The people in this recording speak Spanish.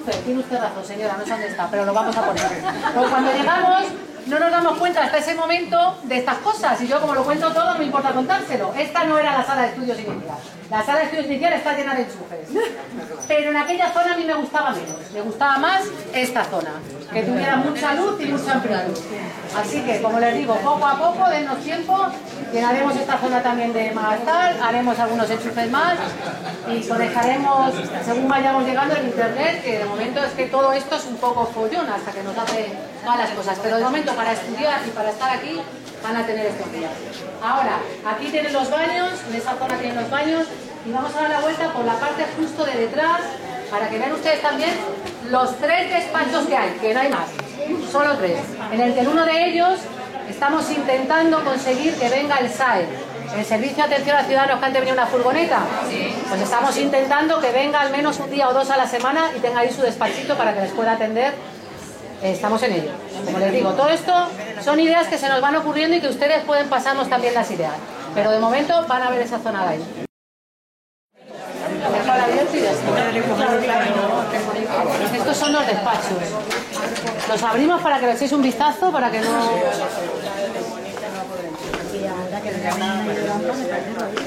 enchufe. Tiene usted razón, señora, no sé dónde está, pero lo vamos a poner. Pues cuando llegamos no nos damos cuenta hasta ese momento de estas cosas, y yo como lo cuento todo no me importa contárselo. Esta no era la sala de estudios inicial. La sala de estudios inicial está llena de enchufes. Pero en aquella zona a mí me gustaba menos. Me gustaba más esta zona, que tuviera mucha luz y mucha amplitud. Así que, como les digo, poco a poco, dennos tiempo, llenaremos esta zona también de más tal, haremos algunos enchufes más y conectaremos, según vayamos llegando, en internet, que de momento es que todo esto es un poco follón hasta que nos hace malas cosas. Pero de momento, para estudiar y para estar aquí, van a tener estos días. Ahora, aquí tienen los baños, en esa zona tienen los baños, y vamos a dar la vuelta por la parte justo de detrás, para que vean ustedes también los 3 despachos que hay, que no hay más, solo 3. En el que en uno de ellos estamos intentando conseguir que venga el SAE, el Servicio de Atención a Ciudadanos, que antes venía una furgoneta. Pues estamos intentando que venga al menos un día o 2 a la semana y tenga ahí su despachito para que les pueda atender. Estamos en ello. Como les digo, todo esto son ideas que se nos van ocurriendo y que ustedes pueden pasarnos también las ideas. Pero de momento van a ver esa zona de ahí. Estos son los despachos. Los abrimos para que le echéis un vistazo, para que no...